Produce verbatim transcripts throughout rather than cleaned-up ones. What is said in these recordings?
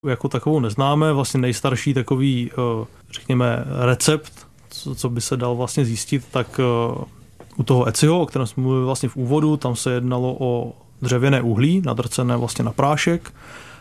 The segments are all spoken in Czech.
jako takovou neznáme. Vlastně nejstarší takový, řekněme, recept, co by se dal vlastně zjistit, tak u toho Eciho, o kterém jsme mluvili vlastně v úvodu, tam se jednalo o dřevěné uhlí, nadrcené vlastně na prášek.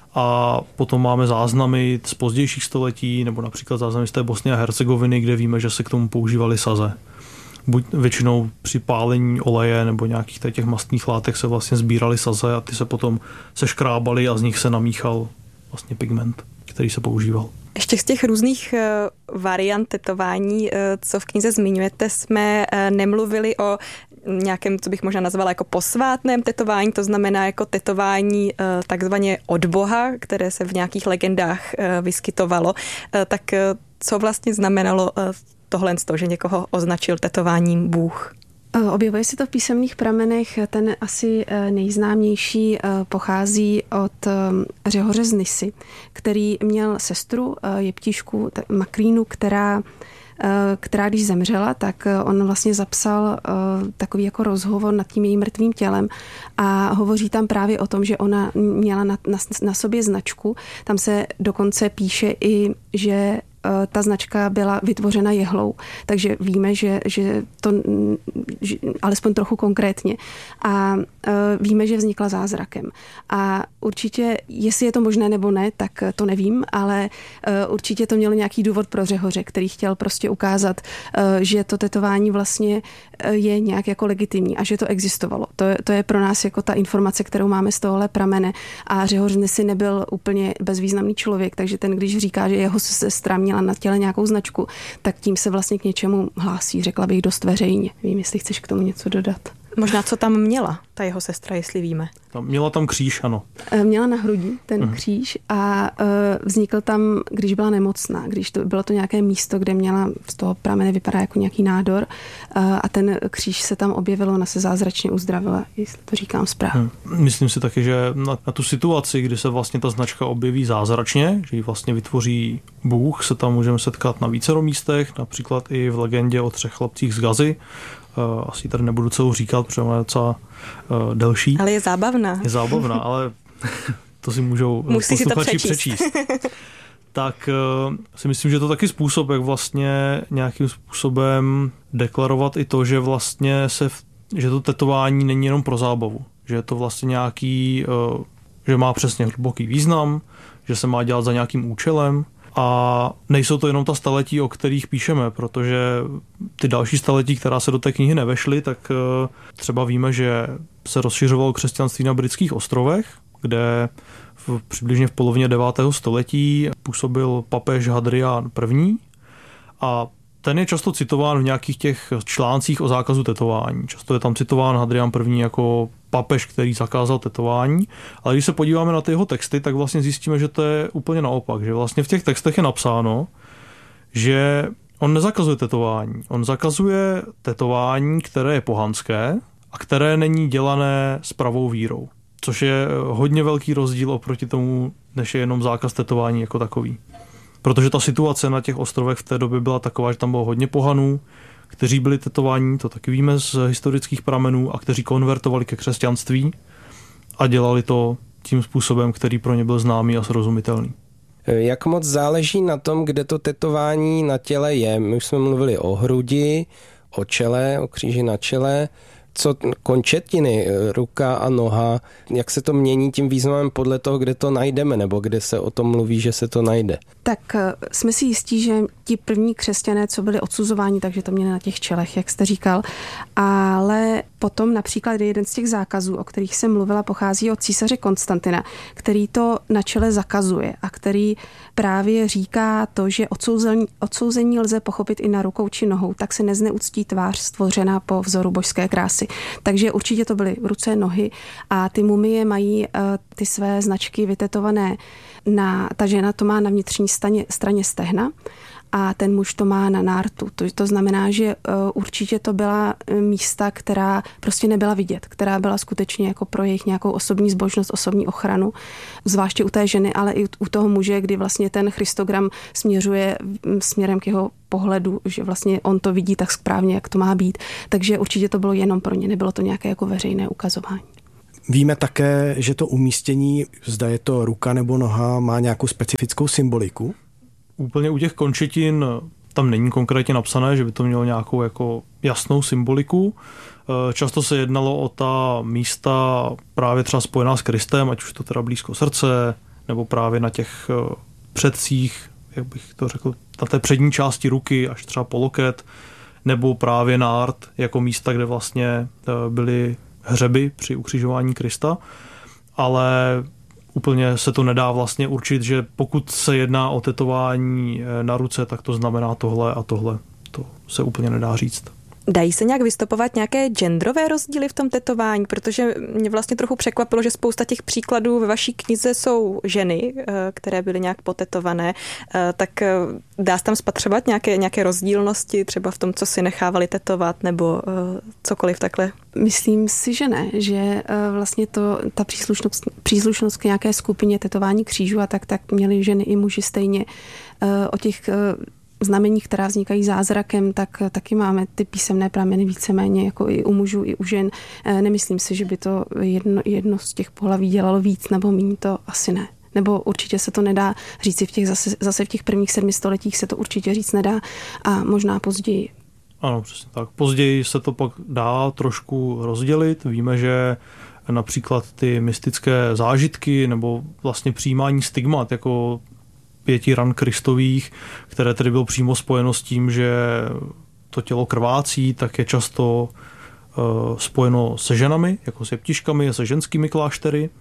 A potom máme záznamy z pozdějších století, nebo například záznamy z té Bosny a Hercegoviny, kde víme, že se k tomu používaly saze. Buď většinou při pálení oleje nebo nějakých těch mastných látek se vlastně sbíraly saze a ty se potom seškrábaly a z nich se namíchal vlastně pigment, který se používal. Ještě z těch různých variant tetování, co v knize zmiňujete, jsme nemluvili o nějakém, co bych možná nazvala jako posvátném tetování, to znamená jako tetování takzvaně od Boha, které se v nějakých legendách vyskytovalo. Tak co vlastně znamenalo tohle, že někoho označil tetováním Bůh? Objevuje se to v písemných pramenech. Ten asi nejznámější pochází od Řehoře z Nysy, který měl sestru, jeptišku Makrínu, která která když zemřela, tak on vlastně zapsal takový jako rozhovor nad tím jejím mrtvým tělem a hovoří tam právě o tom, že ona měla na, na, na sobě značku. Tam se dokonce píše i, že ta značka byla vytvořena jehlou, takže víme, že, že to že, alespoň trochu konkrétně. A uh, víme, že vznikla zázrakem. A určitě, jestli je to možné nebo ne, tak to nevím, ale uh, určitě to mělo nějaký důvod pro Řehoře, který chtěl prostě ukázat, uh, že to tetování vlastně uh, je nějak jako legitimní a že to existovalo. To, to je pro nás jako ta informace, kterou máme z tohohle pramene. A Řehoř Nysy nebyl úplně bezvýznamný člověk, takže ten, když říká, že jeho sestra měla na těle nějakou značku, tak tím se vlastně k něčemu hlásí, řekla bych dost veřejně. Vím, jestli chceš k tomu něco dodat. Možná co tam měla ta jeho sestra, jestli víme. Tam měla tam kříž, ano. Měla na hrudi ten uh-huh. kříž a uh, vznikl tam, když byla nemocná, když to bylo to nějaké místo, kde měla z toho pramene vypadá jako nějaký nádor uh, a ten kříž se tam objevil, ona se zázračně uzdravila, jestli to říkám správně. Hmm. Myslím si taky, že na, na tu situaci, kdy se vlastně ta značka objeví zázračně, že ji vlastně vytvoří Bůh, se tam můžeme setkat na vícero místech, například i v legendě o třech chlapcích z Gazy. Asi tady nebudu celou říkat, protože ona je docela uh, delší. Ale je zábavná. Je zábavná, ale to si můžou Musí posluchači si to přečíst. přečíst. Tak uh, si myslím, že je to taky způsob, jak vlastně nějakým způsobem deklarovat i to, že vlastně se, v, že to tetování není jenom pro zábavu. Že je to vlastně nějaký, uh, že má přesně hluboký význam, že se má dělat za nějakým účelem. A nejsou to jenom ta staletí, o kterých píšeme, protože ty další staletí, která se do té knihy nevešly, tak třeba víme, že se rozšiřovalo křesťanství na Britských ostrovech, kde v, přibližně v polovině devátého století působil papež Hadrián I. A ten je často citován v nějakých těch článcích o zákazu tetování. Často je tam citován Hadrián I. Jako papež, který zakázal tetování, ale když se podíváme na ty jeho texty, tak vlastně zjistíme, že to je úplně naopak, že vlastně v těch textech je napsáno, že on nezakazuje tetování. On zakazuje tetování, které je pohanské a které není dělané s pravou vírou, což je hodně velký rozdíl oproti tomu, než je jenom zákaz tetování jako takový. Protože ta situace na těch ostrovech v té době byla taková, že tam bylo hodně pohanů, kteří byli tetováni, to taky víme z historických pramenů, a kteří konvertovali ke křesťanství a dělali to tím způsobem, který pro ně byl známý a srozumitelný. Jak moc záleží na tom, kde to tetování na těle je? My už jsme mluvili o hrudi, o čele, o kříži na čele. Co končetiny, ruka a noha, jak se to mění tím významem podle toho, kde to najdeme, nebo kde se o tom mluví, že se to najde? Tak jsme si jistí, že ti první křesťané, co byli odsuzováni, takže to měli na těch čelech, jak jste říkal, ale potom například jeden z těch zákazů, o kterých jsem mluvila, pochází od císaře Konstantina, který to na čele zakazuje a který právě říká to, že odsouzení, odsouzení lze pochopit i na rukou či nohou, tak se nezneuctí tvář stvořená po vzoru božské krásy. Takže určitě to byly ruce, nohy a ty mumie mají uh, ty své značky vytetované na, ta žena to má na vnitřní straně, straně stehna a ten muž to má na nártu. To, to znamená, že uh, určitě to byla místa, která prostě nebyla vidět, která byla skutečně jako pro jejich nějakou osobní zbožnost, osobní ochranu, zvláště u té ženy, ale i u toho muže, kdy vlastně ten Christogram směřuje směrem k jeho pohledu, že vlastně on to vidí tak správně, jak to má být. Takže určitě to bylo jenom pro ně, nebylo to nějaké jako veřejné ukazování. Víme také, že to umístění, zda je to ruka nebo noha, má nějakou specifickou symboliku? Úplně u těch končetin tam není konkrétně napsané, že by to mělo nějakou jako jasnou symboliku. Často se jednalo o ta místa právě třeba spojená s Kristem, ať už to teda blízko srdce, nebo právě na těch předcích, jak bych to řekl, na té přední části ruky, až třeba po loket, nebo právě nárt, jako místa, kde vlastně byly hřeby při ukřižování Krista. Ale úplně se to nedá vlastně určit, že pokud se jedná o tetování na ruce, tak to znamená tohle a tohle. To se úplně nedá říct. Dají se nějak vystopovat nějaké genderové rozdíly v tom tetování, protože mě vlastně trochu překvapilo, že spousta těch příkladů ve vaší knize jsou ženy, které byly nějak potetované, tak dá se tam spatřovat nějaké, nějaké rozdílnosti třeba v tom, co si nechávali tetovat nebo cokoliv takhle? Myslím si, že ne, že vlastně to, ta příslušnost, příslušnost k nějaké skupině tetování křížů a tak, tak měly ženy i muži stejně. O těch znamení, která vznikají zázrakem, tak taky máme ty písemné prameny víceméně jako i u mužů, i u žen. Nemyslím si, že by to jedno, jedno z těch pohlaví dělalo víc nebo méně, to asi ne. Nebo určitě se to nedá říci v těch zase, zase v těch prvních sedmi stoletích se to určitě říct nedá a možná později. Ano, přesně tak. Později se to pak dá trošku rozdělit. Víme, že například ty mystické zážitky nebo vlastně přijímání stigmat jako pěti ran Kristových, které tedy bylo přímo spojeno s tím, že to tělo krvácí, tak je často uh, spojeno se ženami, jako s jeptiškami, se ženskými kláštery.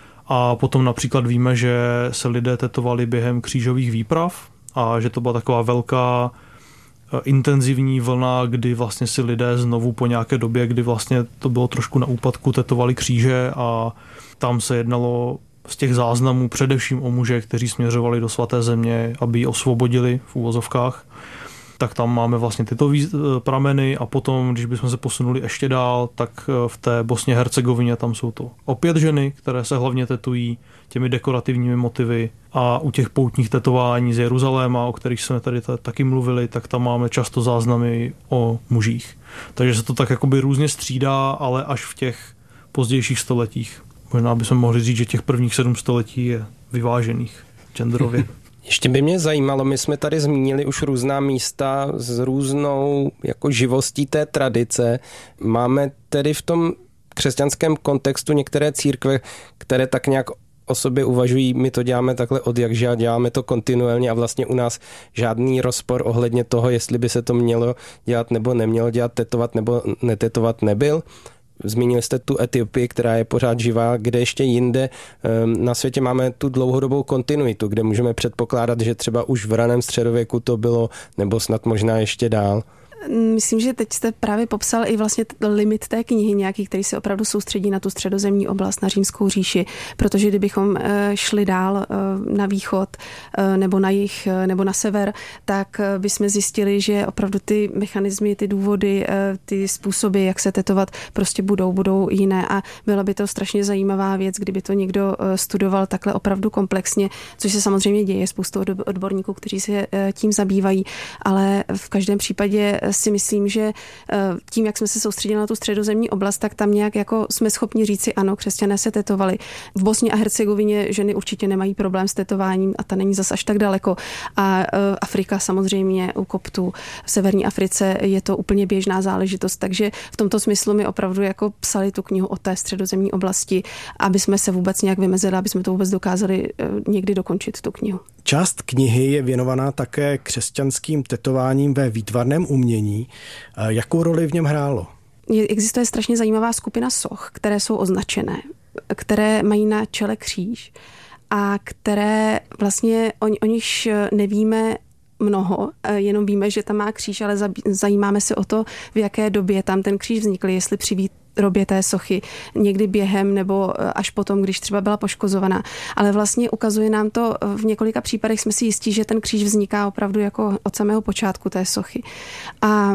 A potom například víme, že se lidé tetovali během křížových výprav a že to byla taková velká uh, intenzivní vlna, kdy vlastně si lidé znovu po nějaké době, kdy vlastně to bylo trošku na úpadku, tetovali kříže a tam se jednalo z těch záznamů především o muže, kteří směřovali do svaté země, aby ji osvobodili v úvozovkách. Tak tam máme vlastně tyto prameny a potom, když bychom se posunuli ještě dál, tak v té Bosně Hercegovině tam jsou to opět ženy, které se hlavně tetují těmi dekorativními motivy a u těch poutních tetování z Jeruzaléma, o kterých jsme tady taky mluvili, tak tam máme často záznamy o mužích. Takže se to tak jakoby různě střídá, ale až v těch pozdějších stoletích. Možná bychom mohli říct, že těch prvních sedm století je vyvážených genderově. Ještě by mě zajímalo, my jsme tady zmínili už různá místa s různou jako živostí té tradice. Máme tedy v tom křesťanském kontextu některé církve, které tak nějak o sobě uvažují, my to děláme takhle od jakživa, děláme to kontinuálně a vlastně u nás žádný rozpor ohledně toho, jestli by se to mělo dělat nebo nemělo dělat, tetovat nebo netetovat nebyl. Zmínili jste tu Etiopii, která je pořád živá, kde ještě jinde na světě máme tu dlouhodobou kontinuitu, kde můžeme předpokládat, že třeba už v raném středověku to bylo, nebo snad možná ještě dál. Myslím, že teď jste právě popsal i vlastně limit té knihy nějaký, který se opravdu soustředí na tu středozemní oblast, na Římskou říši, protože kdybychom šli dál na východ nebo na jih nebo na sever, tak bychom zjistili, že opravdu ty mechanismy, ty důvody, ty způsoby, jak se tetovat, prostě budou, budou jiné a byla by to strašně zajímavá věc, kdyby to někdo studoval takhle opravdu komplexně, což se samozřejmě děje, spoustu odborníků, kteří se tím zabývají, ale v každém případě si myslím, že tím, jak jsme se soustředili na tu středozemní oblast, tak tam nějak jako jsme schopni říci, ano, křesťané se tetovali. V Bosně a Hercegovině ženy určitě nemají problém s tetováním a ta není zas až tak daleko. A Afrika samozřejmě u koptů. V severní Africe je to úplně běžná záležitost, takže v tomto smyslu mi opravdu jako psali tu knihu o té středozemní oblasti, aby jsme se vůbec nějak vymezili, aby jsme to vůbec dokázali někdy dokončit tu knihu. Část knihy je věnovaná také křesťanským tetováním ve výtvarném umění. Jakou roli v něm hrálo? Existuje strašně zajímavá skupina soch, které jsou označené, které mají na čele kříž a které vlastně o, o nich nevíme mnoho, jenom víme, že tam má kříž, ale zajímáme se o to, v jaké době tam ten kříž vznikl, jestli při výrobě té sochy, někdy během nebo až potom, když třeba byla poškozovaná. Ale vlastně ukazuje nám to, v několika případech jsme si jistí, že ten kříž vzniká opravdu jako od samého počátku té sochy. A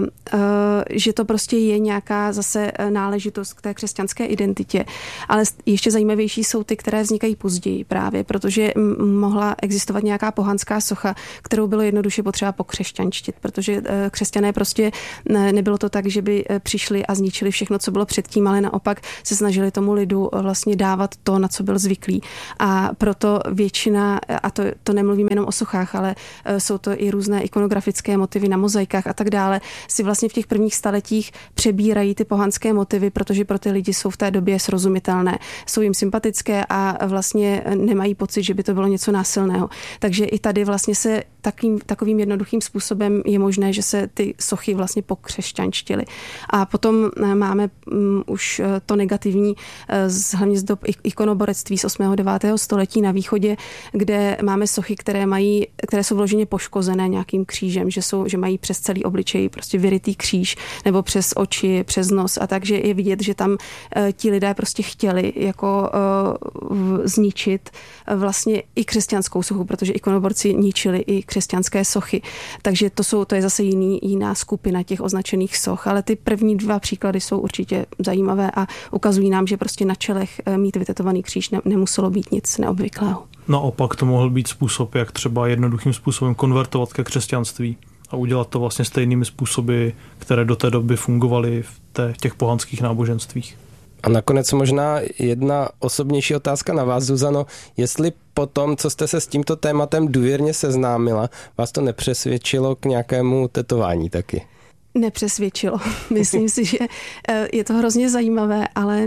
že to prostě je nějaká zase náležitost k té křesťanské identitě. Ale ještě zajímavější jsou ty, které vznikají později právě, protože mohla existovat nějaká pohanská socha, kterou bylo jednoduše potřeba pokřesťančtit, protože křesťané prostě nebylo to tak, že by přišli a zničili všechno, co bylo předtím, předtím, ale naopak se snažili tomu lidu vlastně dávat to, na co byl zvyklý. A proto většina, a to, to nemluvíme jenom o sochách, ale jsou to i různé ikonografické motivy na mozaikách a tak dále, si vlastně v těch prvních staletích přebírají ty pohanské motivy, protože pro ty lidi jsou v té době srozumitelné. Jsou jim sympatické a vlastně nemají pocit, že by to bylo něco násilného. Takže i tady vlastně se takým, takovým jednoduchým způsobem je možné, že se ty sochy vlastně pokřesťanštily. A potom máme um, už to negativní, z, hlavně z dob ikonoborectví z osmého devátého století na východě, kde máme sochy, které mají, které jsou vloženě poškozené nějakým křížem, že, jsou, že mají přes celý obličej prostě vyrytý kříž, nebo přes oči, přes nos, a takže je vidět, že tam uh, ti lidé prostě chtěli jako uh, zničit uh, vlastně i křesťanskou sochu, protože ikonoborci ničili i křesťanské sochy. Takže to, jsou, to je zase jiný, jiná skupina těch označených soch, ale ty první dva příklady jsou určitě zajímavé a ukazují nám, že prostě na čelech mít vytetovaný kříž ne, nemuselo být nic neobvyklého. Naopak to mohl být způsob, jak třeba jednoduchým způsobem konvertovat ke křesťanství a udělat to vlastně stejnými způsoby, které do té doby fungovaly v, té, v těch pohanských náboženstvích. A nakonec možná jedna osobnější otázka na vás, Zuzano. Jestli po tom, co jste se s tímto tématem důvěrně seznámila, vás to nepřesvědčilo k nějakému tetování taky? Nepřesvědčilo. Myslím si, že je to hrozně zajímavé, ale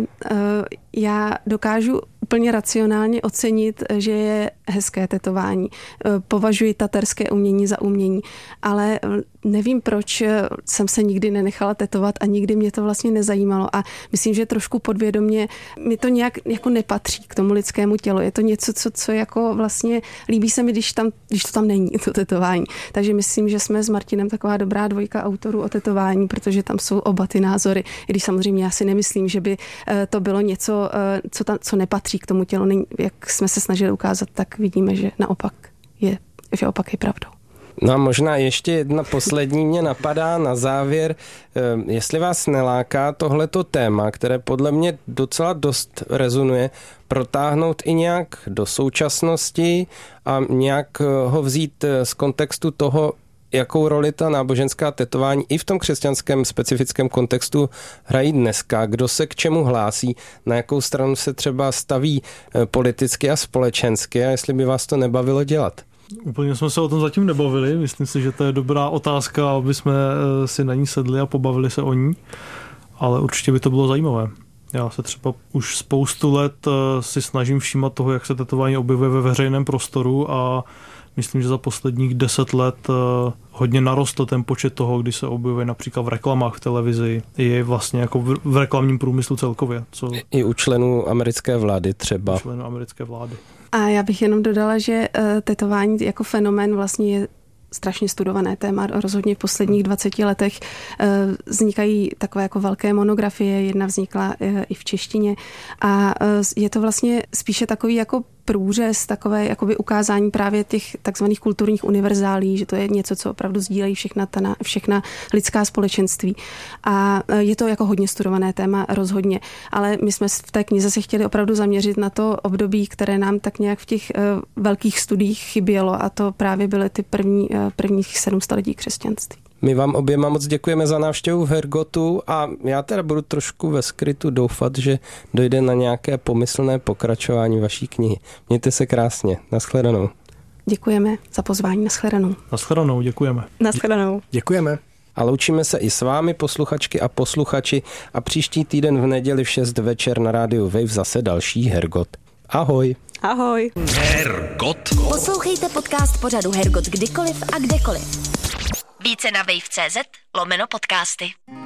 já dokážu úplně racionálně ocenit, že je hezké tetování. Považuji taterské umění za umění, ale nevím, proč jsem se nikdy nenechala tetovat a nikdy mě to vlastně nezajímalo a myslím, že trošku podvědomě mi to nějak jako nepatří k tomu lidskému tělu. Je to něco, co, co jako vlastně líbí se mi, když, tam, když to tam není, to tetování. Takže myslím, že jsme s Martinem taková dobrá dvojka autorů o tetování, protože tam jsou oba ty názory. I když samozřejmě já si nemyslím, že by to bylo něco, co, tam, co nepatří k tomu tělu. Jak jsme se snažili ukázat, tak vidíme, že naopak je, že opak je pravdou. No a možná ještě jedna poslední mě napadá na závěr. Jestli vás neláká tohleto téma, které podle mě docela dost rezonuje, protáhnout i nějak do současnosti a nějak ho vzít z kontextu toho, jakou roli ta náboženská tetování i v tom křesťanském specifickém kontextu hrají dneska, kdo se k čemu hlásí, na jakou stranu se třeba staví politicky a společensky a jestli by vás to nebavilo dělat. Úplně jsme se o tom zatím nebavili, myslím si, že to je dobrá otázka, aby jsme si na ní sedli a pobavili se o ní, ale určitě by to bylo zajímavé. Já se třeba už spoustu let si snažím všímat toho, jak se tetování objevuje ve veřejném prostoru a myslím, že za posledních deset let hodně narostl ten počet toho, kdy se objevuje například v reklamách v televizi, i vlastně jako v reklamním průmyslu celkově. Co... I u členů americké vlády třeba. U členů americké vlády. A já bych jenom dodala, že tetování jako fenomén vlastně je strašně studované téma. Rozhodně v posledních dvaceti letech vznikají takové jako velké monografie, jedna vznikla i v češtině a je to vlastně spíše takový jako průřez, takové jakoby ukázání právě těch takzvaných kulturních univerzálí, že to je něco, co opravdu sdílejí všechna, ta, všechna lidská společenství. A je to jako hodně studované téma, rozhodně. Ale my jsme v té knize se chtěli opravdu zaměřit na to období, které nám tak nějak v těch uh, velkých studiích chybělo a to právě byly ty první, uh, prvních sedm století křesťanství. My vám oběma moc děkujeme za návštěvu v Hergotu a já teda budu trošku ve skrytu doufat, že dojde na nějaké pomyslné pokračování vaší knihy. Mějte se krásně. Naschledanou. Děkujeme za pozvání. Naschledanou. Naschledanou, děkujeme. Naschledanou. Děkujeme. A loučíme se i s vámi, posluchačky a posluchači, a příští týden v neděli v šest večer na rádiu Wave zase další Hergot. Ahoj. Ahoj. Hergot. Poslouchejte podcast pořadu Hergot kdykoliv a kdekoliv. Více na wave tečka cé zet lomeno podcasty.